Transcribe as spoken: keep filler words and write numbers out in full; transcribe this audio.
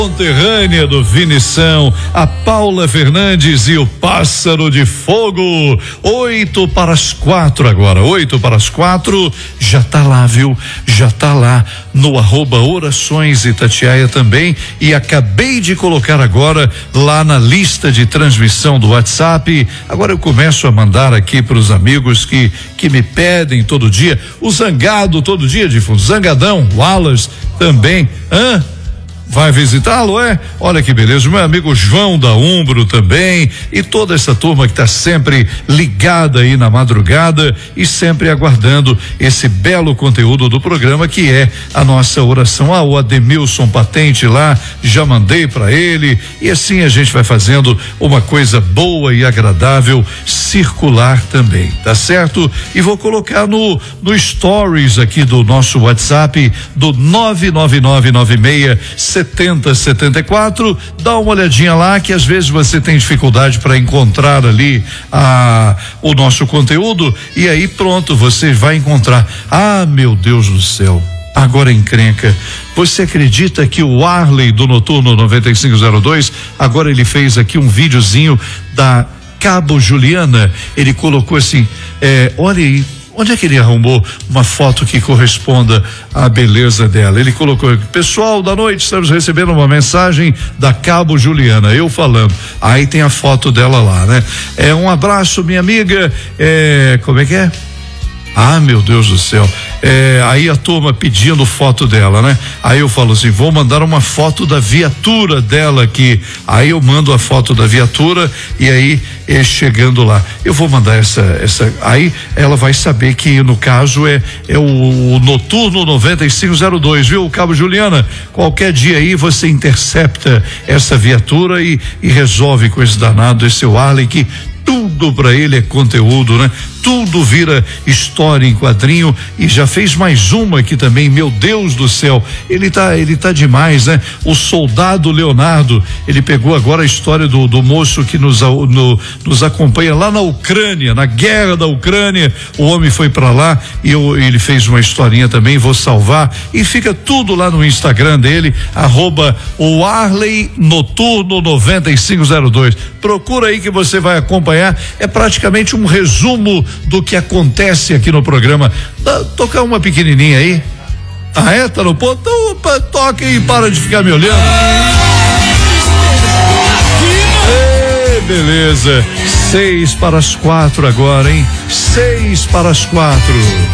Conterrânea do Vinição, a Paula Fernandes e o Pássaro de Fogo. Oito para as quatro agora, oito para as quatro, já tá lá, viu? Já tá lá no arroba Orações Itatiaia também, e acabei de colocar agora lá na lista de transmissão do WhatsApp. Agora eu começo a mandar aqui para os amigos que que me pedem todo dia, o Zangado todo dia de fundo, Zangadão, Wallace também, hã? Vai visitá-lo, é? Olha que beleza, meu amigo João da Umbro também, e toda essa turma que está sempre ligada aí na madrugada e sempre aguardando esse belo conteúdo do programa que é a nossa oração. Ah, o Ademilson Patente lá, já mandei para ele, e assim a gente vai fazendo uma coisa boa e agradável circular também, tá certo? E vou colocar no no stories aqui do nosso WhatsApp do nove nove nove nove seis setenta setenta e quatro, dá uma olhadinha lá, que às vezes você tem dificuldade para encontrar ali a, o nosso conteúdo, e aí pronto, você vai encontrar. Ah, meu Deus do céu, agora encrenca. Você acredita que o Arley do Noturno noventa e cinco zero dois, agora ele fez aqui um videozinho da Cabo Juliana, ele colocou assim, é, olha aí, onde é que ele arrumou uma foto que corresponda à beleza dela? Ele colocou: pessoal da noite, estamos recebendo uma mensagem da Cabo Juliana, eu falando. Aí tem a foto dela lá, né? É, um abraço, minha amiga. É, como é que é? Ah, meu Deus do céu. É, aí a turma pedindo foto dela, né? Aí eu falo assim: vou mandar uma foto da viatura dela aqui. Aí eu mando a foto da viatura, e aí é, chegando lá, eu vou mandar essa, essa. Aí ela vai saber que no caso é, é o, o Noturno noventa e cinco zero dois, viu, Cabo Juliana? Qualquer dia aí você intercepta essa viatura e, e resolve com esse danado, esse seu Arley, que tudo para ele é conteúdo, né? Tudo vira história em quadrinho, e já fez mais uma aqui também, meu Deus do céu, ele tá, ele tá demais, né? O Soldado Leonardo, ele pegou agora a história do, do moço que nos, no, nos acompanha lá na Ucrânia, na guerra da Ucrânia, o homem foi para lá e eu, ele fez uma historinha também, vou salvar, e fica tudo lá no Instagram dele, arroba o Arley Noturno noventa e cinco zero dois, procura aí que você vai acompanhar, é praticamente um resumo do que acontece aqui no programa. Dá, tocar uma pequenininha aí. Ah, é? Tá no ponto? Então, opa, toca e para de ficar me olhando. Ei, beleza. Seis para as quatro agora, hein? Seis para as quatro.